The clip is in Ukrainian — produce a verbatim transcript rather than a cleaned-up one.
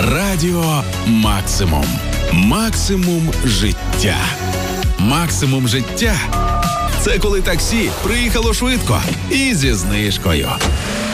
Радіо Максимум. Максимум життя. Максимум життя – це коли таксі приїхало швидко і зі знижкою.